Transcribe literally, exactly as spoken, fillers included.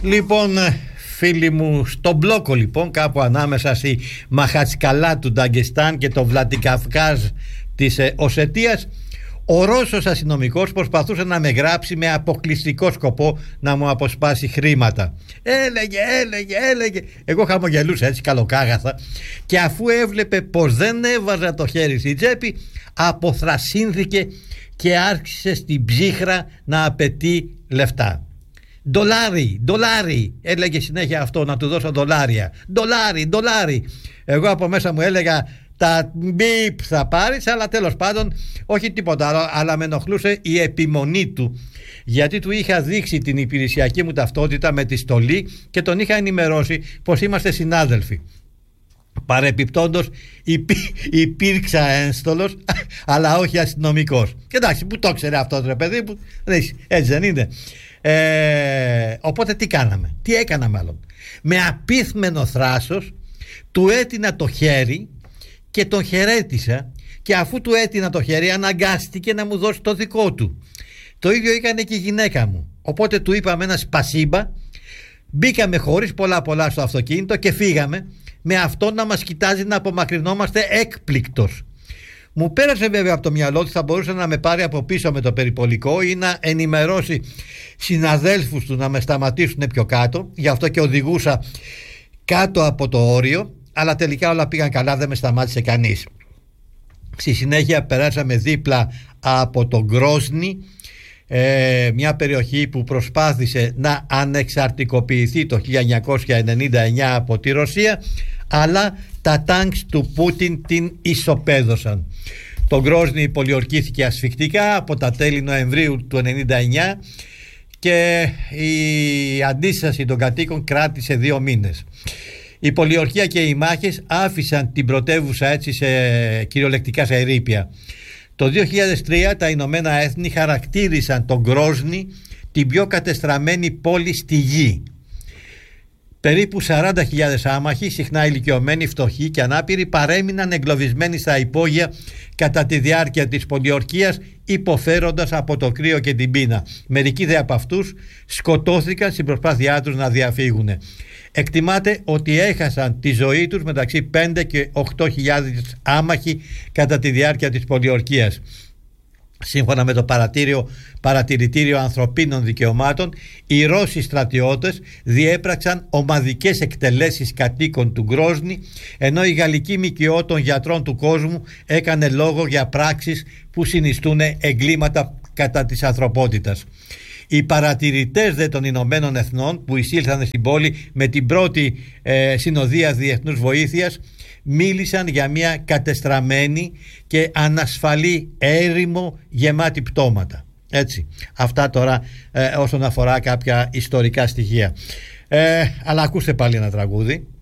Λοιπόν, φίλοι μου, στον μπλόκο λοιπόν, κάπου ανάμεσα στη Μαχατσκαλά του Νταγκεστάν και το Βλαντικαυκάζ της ε, Οσετίας, ο Ρώσος αστυνομικός προσπαθούσε να με γράψει με αποκλειστικό σκοπό να μου αποσπάσει χρήματα. Έλεγε, έλεγε, έλεγε. Εγώ χαμογελούσα έτσι καλοκάγαθα, και αφού έβλεπε πως δεν έβαζα το χέρι στη τσέπη, αποθρασύνθηκε και άρχισε στην ψύχρα να απαιτεί λεφτά. Ντολάρι, ντολάρι, έλεγε συνέχεια αυτό, να του δώσω δολάρια. Ντολάρι, ντολάρι. Εγώ από μέσα μου έλεγα, τα μπιπ θα πάρεις, αλλά τέλος πάντων όχι τίποτα άλλο, αλλά με ενοχλούσε η επιμονή του, γιατί του είχα δείξει την υπηρεσιακή μου ταυτότητα με τη στολή και τον είχα ενημερώσει πως είμαστε συνάδελφοι. Παρεπιπτόντως υπή, υπήρξα ένστολος, αλλά όχι αστυνομικός. Και εντάξει, που το ξέρει αυτό, ρε παιδί μου, έτσι δεν είναι? Ε, οπότε τι κάναμε, τι έκανα μάλλον? Με απίθμενο θράσος του έτεινα το χέρι και τον χαιρέτησα, και αφού του έτεινα το χέρι αναγκάστηκε να μου δώσει το δικό του. Το ίδιο έκανε και η γυναίκα μου, οπότε του είπαμε ένα σπασίμπα, μπήκαμε χωρίς πολλά πολλά στο αυτοκίνητο και φύγαμε, με αυτό να μας κοιτάζει να απομακρυνόμαστε έκπληκτος. Μου πέρασε βέβαια από το μυαλό ότι θα μπορούσε να με πάρει από πίσω με το περιπολικό ή να ενημερώσει συναδέλφους του να με σταματήσουν πιο κάτω, γι' αυτό και οδηγούσα κάτω από το όριο, αλλά τελικά όλα πήγαν καλά, δεν με σταμάτησε κανείς. Στη συνέχεια περάσαμε δίπλα από το Γκρόσνι, ε, μια περιοχή που προσπάθησε να ανεξαρτικοποιηθεί το χίλια εννιακόσια ενενήντα εννιά από τη Ρωσία, αλλά τα τάγκς του Πούτιν την ισοπαίδωσαν. Το Γκρόσνι πολιορκήθηκε ασφικτικά από τα τέλη Νοεμβρίου του ενενήντα εννιά και η αντίσταση των κατοίκων κράτησε δύο μήνες. Η πολιορκία και οι μάχες άφησαν την πρωτεύουσα έτσι σε κυριολεκτικά σε ερείπια. Το δύο χιλιάδες τρία τα Ηνωμένα Έθνη χαρακτήρισαν τον Γκρόσνι την πιο κατεστραμμένη πόλη στη γη. Περίπου σαράντα χιλιάδες άμαχοι, συχνά ηλικιωμένοι, φτωχοί και ανάπηροι, παρέμειναν εγκλωβισμένοι στα υπόγεια κατά τη διάρκεια της πολιορκίας, υποφέροντας από το κρύο και την πείνα. Μερικοί δε από αυτούς σκοτώθηκαν στην προσπάθειά τους να διαφύγουν. Εκτιμάται ότι έχασαν τη ζωή τους μεταξύ πέντε και οκτώ χιλιάδες άμαχοι κατά τη διάρκεια της πολιορκίας. Σύμφωνα με το παρατήριο, παρατηρητήριο ανθρωπίνων δικαιωμάτων, οι Ρώσοι στρατιώτες διέπραξαν ομαδικές εκτελέσεις κατοίκων του Γκρόσνι, ενώ η γαλλική ΜΚΟ των γιατρών του κόσμου έκανε λόγο για πράξεις που συνιστούν εγκλήματα κατά της ανθρωπότητας. Οι παρατηρητές δε των Ηνωμένων Εθνών που εισήλθαν στην πόλη με την πρώτη ε, συνοδεία διεθνούς βοήθειας μίλησαν για μια κατεστραμμένη και ανασφαλή έρημο γεμάτη πτώματα. Έτσι, αυτά τώρα ε, όσον αφορά κάποια ιστορικά στοιχεία. Ε, αλλά ακούστε πάλι ένα τραγούδι.